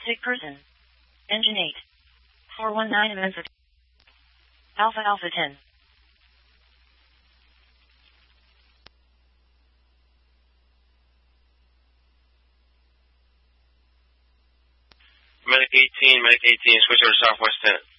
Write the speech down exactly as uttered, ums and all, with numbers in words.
Sick person. Engine eight. four one nine Mensa. Alpha Alpha ten. Medic eighteen, Medic eighteen, switch over to Southwest ten.